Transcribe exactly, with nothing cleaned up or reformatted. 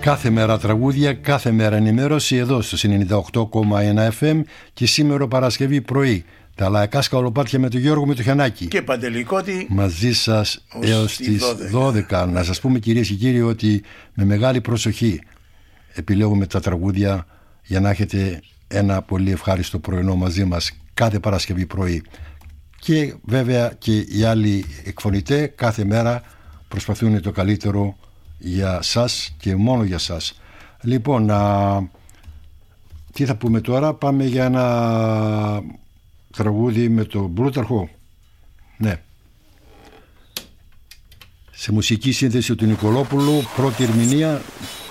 Κάθε μέρα τραγούδια, κάθε μέρα ενημέρωση εδώ στο ενενήντα οκτώ κόμμα ένα εφ εμ και σήμερα Παρασκευή πρωί. Τα λαϊκά σκαλοπάτια με τον Γιώργο Μητσοχιανάκη. Και Παντελή Κώτη. Μαζί σας έως τις δώδεκα. δώδεκα. Να σας πούμε κυρίες και κύριοι ότι με μεγάλη προσοχή επιλέγουμε τα τραγούδια για να έχετε ένα πολύ ευχάριστο πρωινό μαζί μας κάθε Παρασκευή πρωί. Και βέβαια και οι άλλοι εκφωνητές κάθε μέρα προσπαθούν το καλύτερο για σας και μόνο για σας. Λοιπόν, α, τι θα πούμε τώρα? Πάμε για ένα τραγούδι με τον Πλούταρχο. Ναι. Σε μουσική σύνθεση του Νικολόπουλου, πρώτη ερμηνεία